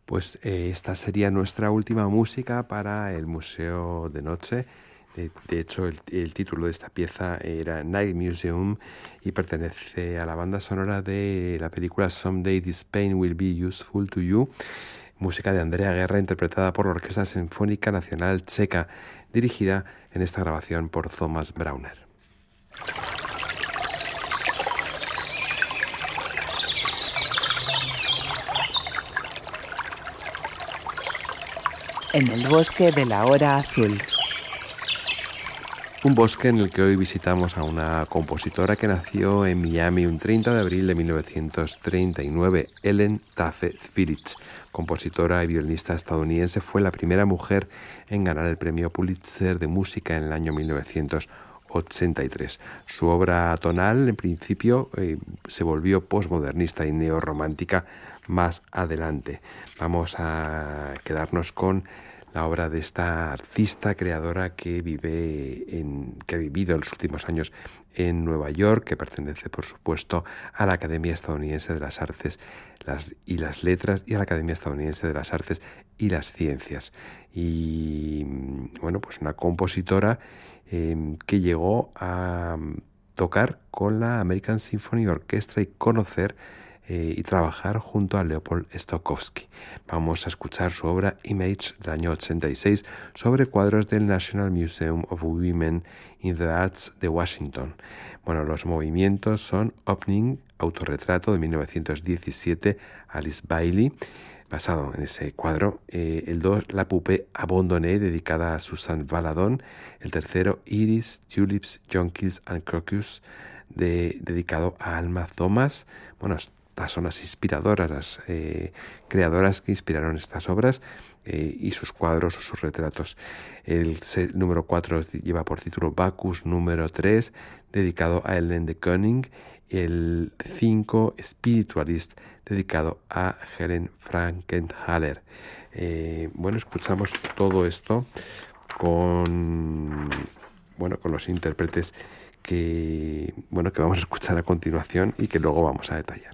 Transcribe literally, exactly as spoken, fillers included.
Pues eh, esta sería nuestra última música para el Museo de Noche. De, de hecho, el, el título de esta pieza era Night Museum y pertenece a la banda sonora de la película Someday This Pain Will Be Useful to You, música de Andrea Guerra interpretada por la Orquesta Sinfónica Nacional Checa, dirigida en esta grabación por Thomas Brauner. En el bosque de la hora azul. Un bosque en el que hoy visitamos a una compositora que nació en Miami un treinta de abril de mil novecientos treinta y nueve, Ellen Taffet Phillips, compositora y violinista estadounidense. Fue la primera mujer en ganar el premio Pulitzer de música en el año mil novecientos ochenta y tres. Su obra tonal, en principio, eh, se volvió posmodernista y neorromántica más adelante. Vamos a quedarnos con la obra de esta artista creadora que vive en, que ha vivido en los últimos años en Nueva York, que pertenece, por supuesto, a la Academia Estadounidense de las Artes las, y las Letras y a la Academia Estadounidense de las Artes y las Ciencias. Y, bueno, pues una compositora eh, que llegó a tocar con la American Symphony Orchestra y conocer Eh, y trabajar junto a Leopold Stokowski. Vamos a escuchar su obra Image del año ochenta y seis sobre cuadros del National Museum of Women in the Arts de Washington. Bueno, los movimientos son Opening, autorretrato de mil novecientos diecisiete, Alice Bailey, basado en ese cuadro. Eh, el dos, La Poupée Abandonnée, dedicada a Susan Valadon. El tercero, Iris, Tulips, Jonquils and Crocus, de, dedicado a Alma Thomas. Bueno, estas son las inspiradoras, las eh, creadoras que inspiraron estas obras eh, y sus cuadros o sus retratos. El set, número cuatro lleva por título Bacchus número tres, dedicado a Ellen de Koning. El cinco, Spiritualist, dedicado a Helen Frankenthaler. Eh, bueno, escuchamos todo esto con, bueno, con los intérpretes que, bueno, que vamos a escuchar a continuación y que luego vamos a detallar.